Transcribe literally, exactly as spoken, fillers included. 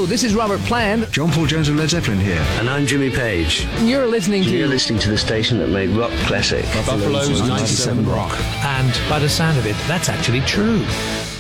Hello, this is Robert Plant. John Paul Jones of Led Zeppelin here. And I'm Jimmy Page. You're listening to... You're listening to the station that made rock classic. Buffalo's ninety-seven Rock. And by the sound of it, that's actually true.